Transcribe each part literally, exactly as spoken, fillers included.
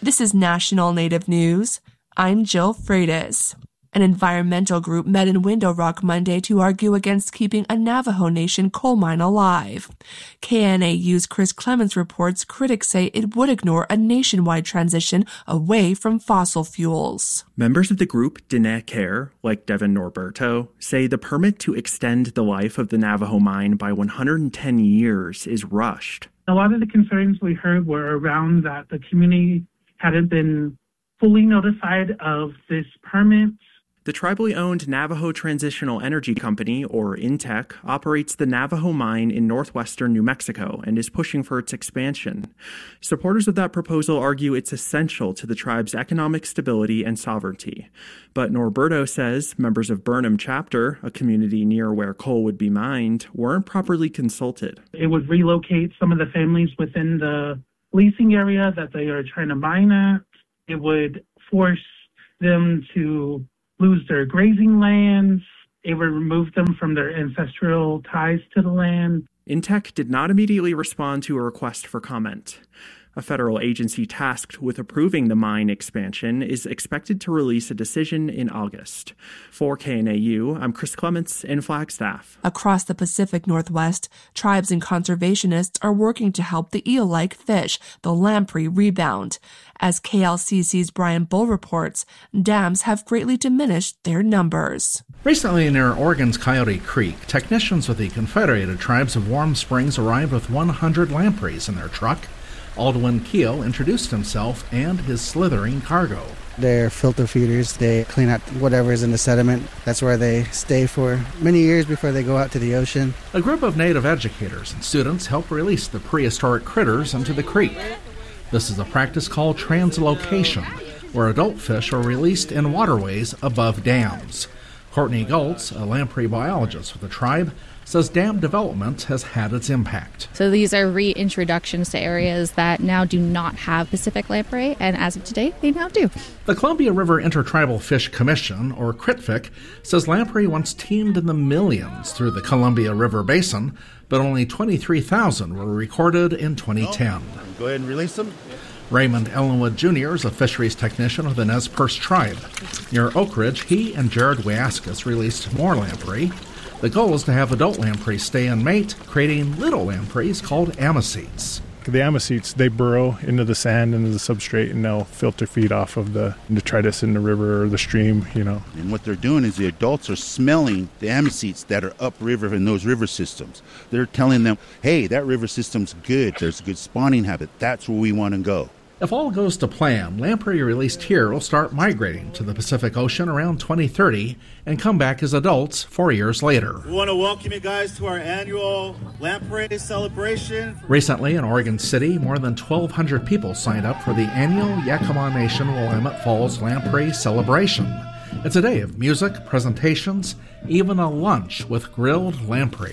This is National Native News. I'm Jill Freitas. An environmental group met in Window Rock Monday to argue against keeping a Navajo Nation coal mine alive. K N A U's Chris Clements reports critics say it would ignore a nationwide transition away from fossil fuels. Members of the group Diné Care, like Devin Norberto, say the permit to extend the life of the Navajo mine by one hundred ten years is rushed. A lot of the concerns we heard were around that the community hadn't been fully notified of this permit. The tribally owned Navajo Transitional Energy Company, or INTEC, operates the Navajo mine in northwestern New Mexico and is pushing for its expansion. Supporters of that proposal argue it's essential to the tribe's economic stability and sovereignty. But Norberto says members of Burnham Chapter, a community near where coal would be mined, weren't properly consulted. It would relocate some of the families within the leasing area that they are trying to mine at. It would force them to lose their grazing lands. It would remove them from their ancestral ties to the land. INTEC did not immediately respond to a request for comment. A federal agency tasked with approving the mine expansion is expected to release a decision in August. For K N A U, I'm Chris Clements in Flagstaff. Across the Pacific Northwest, tribes and conservationists are working to help the eel-like fish, the lamprey, rebound. As K L C C's Brian Bull reports, dams have greatly diminished their numbers. Recently near Oregon's Coyote Creek, technicians with the Confederated Tribes of Warm Springs arrived with one hundred lampreys in their truck. Aldwin Keel introduced himself and his slithering cargo. They're filter feeders. They clean out whatever's in the sediment. That's where they stay for many years before they go out to the ocean. A group of Native educators and students help release the prehistoric critters into the creek. This is a practice called translocation, where adult fish are released in waterways above dams. Courtney Gultz, a lamprey biologist with the tribe, says dam development has had its impact. So these are reintroductions to areas that now do not have Pacific lamprey, and as of today, they now do. The Columbia River Intertribal Fish Commission, or C R I T F I C, says lamprey once teemed in the millions through the Columbia River Basin, but only twenty-three thousand were recorded in twenty ten. Go ahead and release them. Raymond Ellenwood Junior is a fisheries technician of the Nez Perce tribe. Near Oak Ridge, he and Jared Wiascas released more lamprey. The goal is to have adult lampreys stay and mate, creating little lampreys called amicetes. The amicetes, they burrow into the sand, into the substrate, and they'll filter feed off of the detritus in the river or the stream, you know. And what they're doing is the adults are smelling the amicetes that are upriver in those river systems. They're telling them, hey, that river system's good. There's a good spawning habit. That's where we want to go. If all goes to plan, lamprey released here will start migrating to the Pacific Ocean around twenty thirty and come back as adults four years later. We want to welcome you guys to our annual lamprey celebration. Recently in Oregon City, more than twelve hundred people signed up for the annual Yakima Nation Willamette Falls Lamprey Celebration. It's a day of music, presentations, even a lunch with grilled lamprey.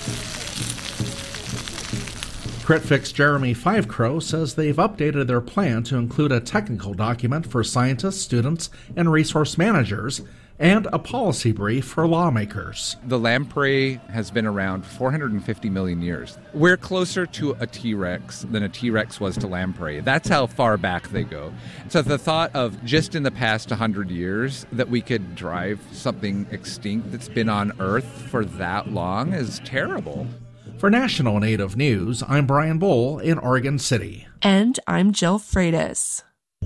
C R I T F I C's Jeremy Fivecrow says they've updated their plan to include a technical document for scientists, students, and resource managers, and a policy brief for lawmakers. The lamprey has been around four hundred fifty million years. We're closer to a T-Rex than a T-Rex was to lamprey. That's how far back they go. So the thought of just in the past one hundred years that we could drive something extinct that's been on Earth for that long is terrible. For National Native News, I'm Brian Bull in Oregon City. And I'm Jill Freitas.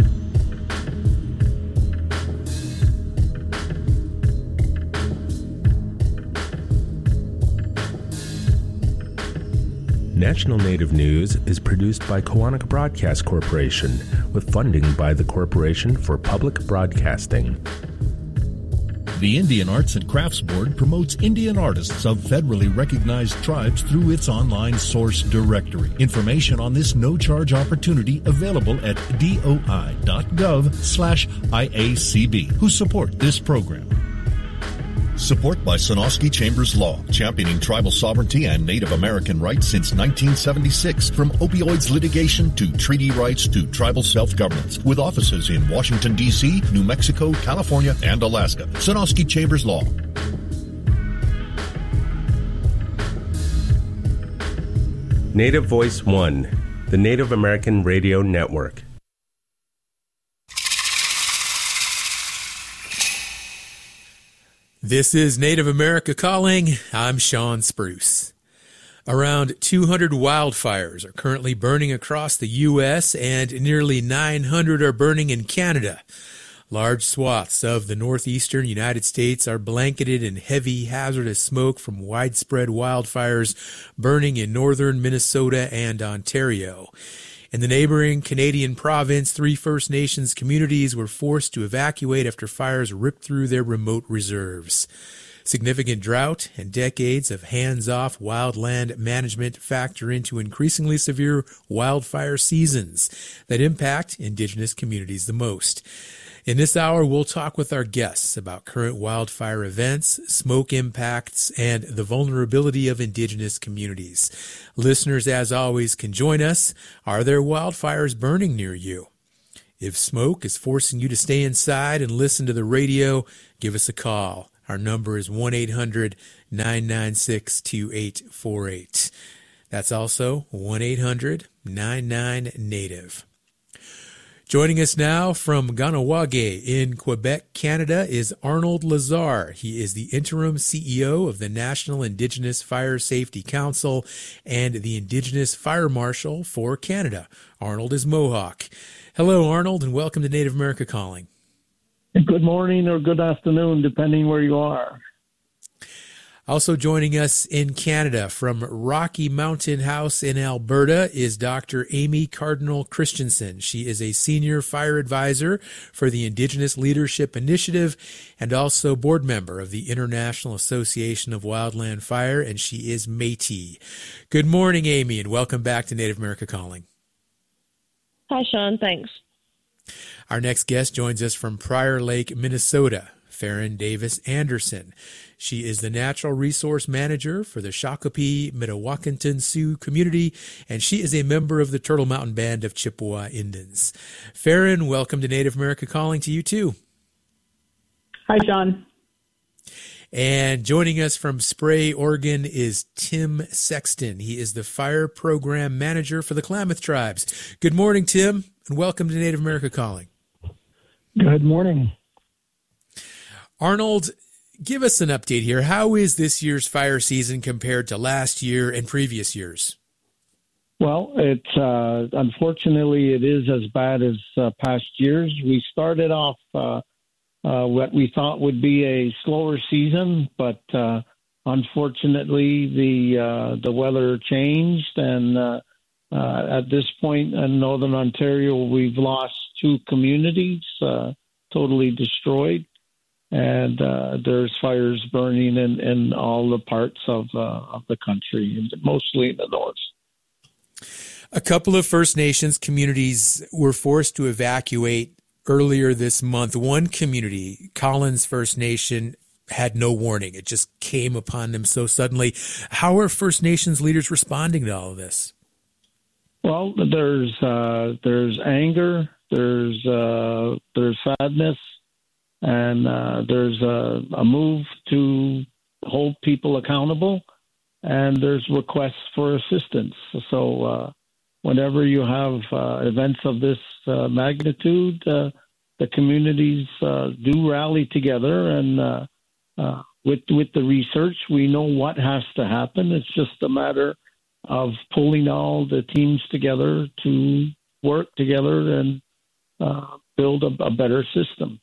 National Native News is produced by Koahnic Broadcast Corporation with funding by the Corporation for Public Broadcasting. The Indian Arts and Crafts Board promotes Indian artists of federally recognized tribes through its online source directory. Information on this no-charge opportunity available at doi.gov slash IACB, who support this program. Support by Sonosky Chambers Law, championing tribal sovereignty and Native American rights since nineteen seventy-six. From opioids litigation to treaty rights to tribal self-governance. With offices in Washington, D C, New Mexico, California, and Alaska. Sonosky Chambers Law. Native Voice One, the Native American Radio Network. This is Native America Calling. I'm Sean Spruce. Around two hundred wildfires are currently burning across the U S and nearly nine hundred are burning in Canada. Large swaths of the northeastern United States are blanketed in heavy hazardous smoke from widespread wildfires burning in northern Minnesota and Ontario. In the neighboring Canadian province, three First Nations communities were forced to evacuate after fires ripped through their remote reserves. Significant drought and decades of hands-off wildland management factor into increasingly severe wildfire seasons that impact Indigenous communities the most. In this hour, we'll talk with our guests about current wildfire events, smoke impacts, and the vulnerability of Indigenous communities. Listeners, as always, can join us. Are there wildfires burning near you? If smoke is forcing you to stay inside and listen to the radio, give us a call. Our number is one eight hundred nine nine six two eight four eight. That's also one eight hundred nine nine native. Joining us now from Kahnawake in Quebec, Canada, is Arnold Lazar. He is the interim C E O of the National Indigenous Fire Safety Council and the Indigenous Fire Marshal for Canada. Arnold is Mohawk. Hello, Arnold, and welcome to Native America Calling. Good morning or good afternoon, depending where you are. Also joining us in Canada from Rocky Mountain House in Alberta is Doctor Amy Cardinal Christensen. She is a senior fire advisor for the Indigenous Leadership Initiative and also board member of the International Association of Wildland Fire, and she is Métis. Good morning, Amy, and welcome back to Native America Calling. Hi, Sean. Thanks. Our next guest joins us from Prior Lake, Minnesota, Farron Davis Anderson. She is the Natural Resource Manager for the Shakopee Mdewakanton Sioux community, and she is a member of the Turtle Mountain Band of Chippewa Indians. Farron, welcome to Native America Calling to you too. Hi, Sean. And joining us from Spray, Oregon is Tim Sexton. He is the Fire Program Manager for the Klamath Tribes. Good morning, Tim, and welcome to Native America Calling. Good morning. Arnold, give us an update here. How is this year's fire season compared to last year and previous years? Well, it uh, unfortunately it is as bad as uh, past years. We started off uh, uh, what we thought would be a slower season, but uh, unfortunately the uh, the weather changed, and uh, uh, at this point in Northern Ontario, we've lost two communities, uh, totally destroyed. And uh, there's fires burning in, in all the parts of uh, of the country, mostly in the north. A couple of First Nations communities were forced to evacuate earlier this month. One community, Collins First Nation, had no warning. It just came upon them so suddenly. How are First Nations leaders responding to all of this? Well, there's uh, there's anger, there's uh, there's sadness. And uh, there's a, a move to hold people accountable, and there's requests for assistance. So uh, whenever you have uh, events of this uh, magnitude, uh, the communities uh, do rally together. And uh, uh, with with the research, we know what has to happen. It's just a matter of pulling all the teams together to work together and uh, build a, a better system.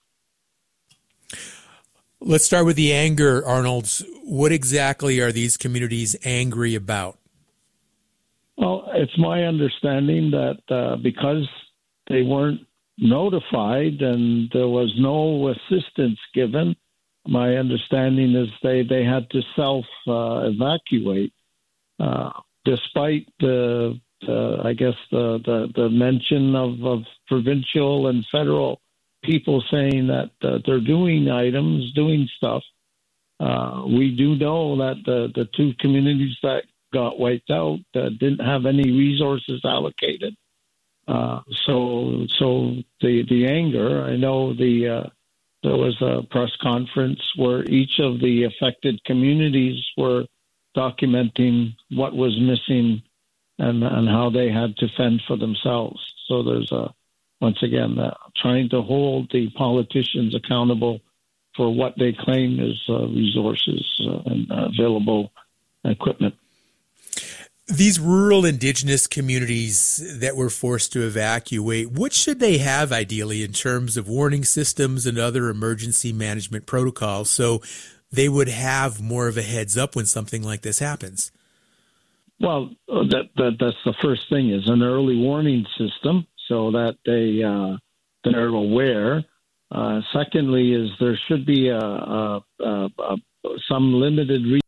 Let's start with the anger, Arnold. What exactly are these communities angry about? Well, it's my understanding that uh, because they weren't notified and there was no assistance given, my understanding is they, they had to self-evacuate, uh, uh, despite the, the, I guess, the, the, the mention of, of provincial and federal people saying that uh, they're doing items, doing stuff. Uh, we do know that the, the two communities that got wiped out uh, didn't have any resources allocated. Uh, so, so the the anger. I know the uh, there was a press conference where each of the affected communities were documenting what was missing and and how they had to fend for themselves. So there's a once again, uh, trying to hold the politicians accountable for what they claim is uh, resources uh, and uh, available equipment. These rural indigenous communities that were forced to evacuate, what should they have ideally in terms of warning systems and other emergency management protocols so they would have more of a heads up when something like this happens? Well, that, that that's the first thing, is an early warning system so that they uh, they're aware. Uh, secondly, is there should be a, a, a, a some limited re-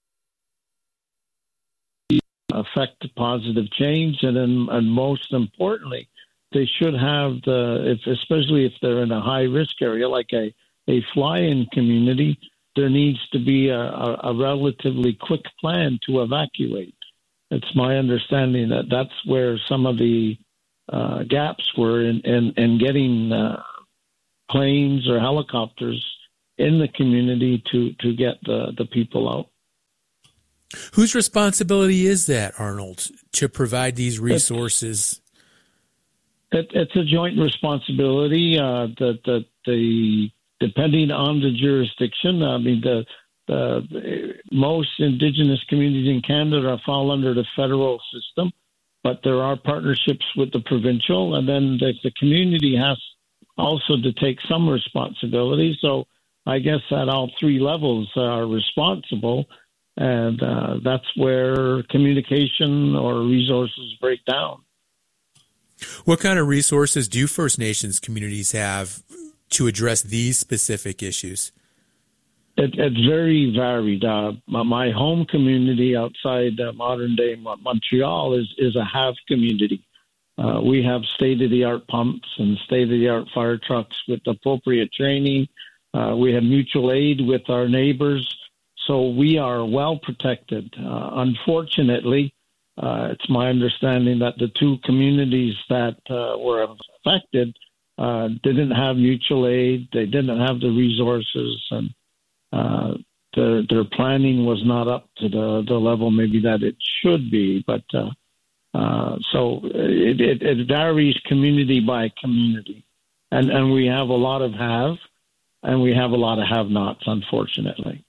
affect positive change, and then, and most importantly, they should have the, if, especially if they're in a high risk area like a, a fly-in community, there needs to be a, a, a relatively quick plan to evacuate. It's my understanding that that's where some of the uh, gaps were in, in, in getting uh, planes or helicopters in the community to, to get the, the people out. Whose responsibility is that, Arnold, to provide these resources? It, it's a joint responsibility. Uh, that the, the depending on the jurisdiction, I mean the the most Indigenous communities in Canada fall under the federal system, but there are partnerships with the provincial, and then the, the community has also to take some responsibility. So I guess at all three levels are responsible. And uh, that's where communication or resources break down. What kind of resources do First Nations communities have to address these specific issues? It, it's very varied. Uh, my, my home community outside uh, modern-day Montreal is, is a have community. Uh, we have state-of-the-art pumps and state-of-the-art fire trucks with appropriate training. Uh, we have mutual aid with our neighbors. So we are well protected. Uh, unfortunately, uh, it's my understanding that the two communities that uh, were affected uh, didn't have mutual aid. They didn't have the resources, and uh, their, their planning was not up to the, the level maybe that it should be. But uh, uh, so it, it, it varies community by community. And, and we have a lot of have, and we have a lot of have-nots, unfortunately.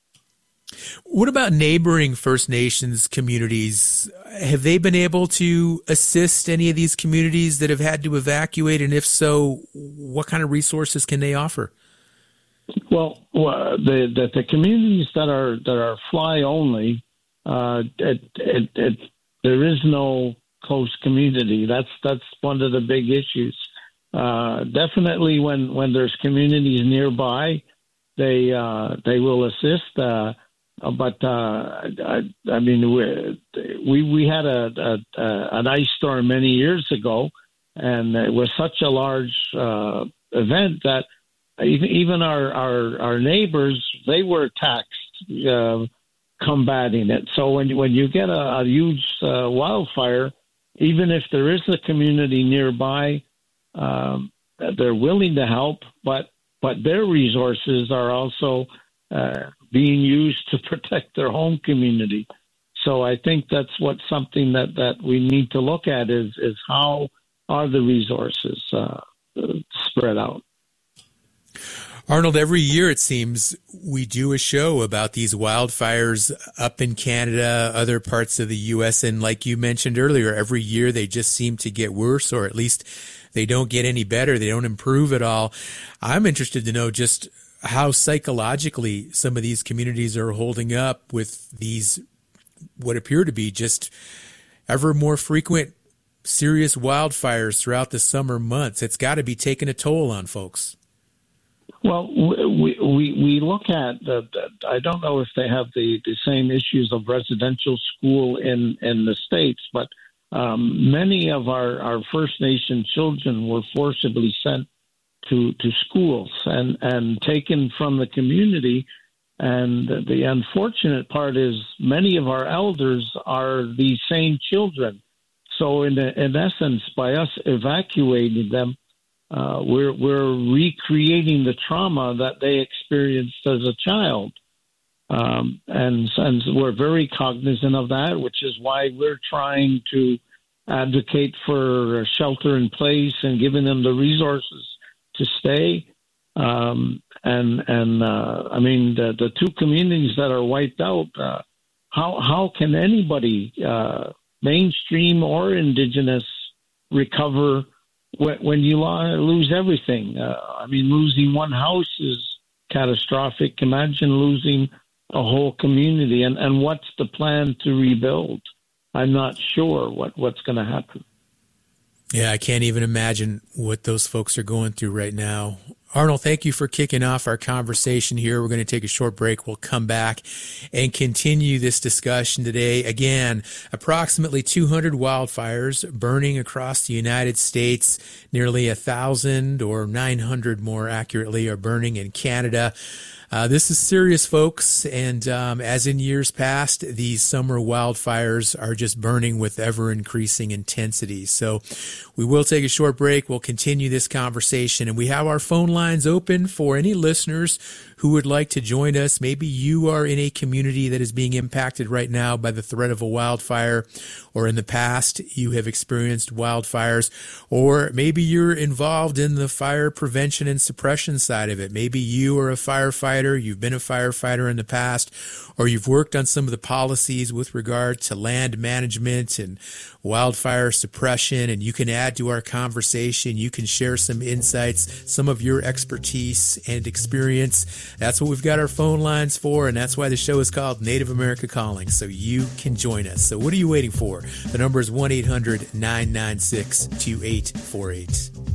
What about neighboring First Nations communities? Have they been able to assist any of these communities that have had to evacuate? And if so, what kind of resources can they offer? Well, the the, the communities that are that are fly only, uh, it, it, it, there is no close community. That's that's one of the big issues. Uh, definitely, when, when there's communities nearby, they uh, they will assist. Uh, But uh, I, I mean, we we had a, a, a an ice storm many years ago, and it was such a large uh, event that even even our, our, our neighbors, they were taxed uh, combating it. So when when you get a, a huge uh, wildfire, even if there is a community nearby, um, they're willing to help, but but their resources are also Uh, being used to protect their home community. So I think that's what something that, that we need to look at is, is how are the resources uh, spread out. Arnold, every year it seems we do a show about these wildfires up in Canada, other parts of the U S, and like you mentioned earlier, every year they just seem to get worse, or at least they don't get any better. They don't improve at all. I'm interested to know just how psychologically some of these communities are holding up with these what appear to be just ever more frequent serious wildfires throughout the summer months. It's got to be taking a toll on folks. Well, we we, we look at, the, the, I don't know if they have the, the same issues of residential school in, in the States, but um, many of our, our First Nation children were forcibly sent to to schools and, and taken from the community. And the unfortunate part is many of our elders are these same children. So in in essence, by us evacuating them, uh, we're we're recreating the trauma that they experienced as a child. Um, and, and we're very cognizant of that, which is why we're trying to advocate for shelter in place and giving them the resources to stay. Um, and and uh, I mean, the, the two communities that are wiped out, uh, how how can anybody, uh, mainstream or indigenous, recover when, when you lose everything? Uh, I mean, losing one house is catastrophic. Imagine losing a whole community. And, and what's the plan to rebuild? I'm not sure what, what's going to happen. Yeah, I can't even imagine what those folks are going through right now. Arnold, thank you for kicking off our conversation here. We're going to take a short break. We'll come back and continue this discussion today. Again, approximately two hundred wildfires burning across the United States. Nearly a thousand, or nine hundred more accurately, are burning in Canada. Uh, this is serious, folks, and um, as in years past, these summer wildfires are just burning with ever-increasing intensity. So we will take a short break. We'll continue this conversation, and we have our phone lines open for any listeners who would like to join us. Maybe you are in a community that is being impacted right now by the threat of a wildfire, or in the past you have experienced wildfires, or maybe you're involved in the fire prevention and suppression side of it. Maybe you are a firefighter, you've been a firefighter in the past, or you've worked on some of the policies with regard to land management and wildfire suppression, and you can add to our conversation. You can share some insights, some of your expertise and experience. That's what we've got our phone lines for, and that's why the show is called Native America Calling, so you can join us. So what are you waiting for? The number is one eight hundred nine nine six two eight four eight.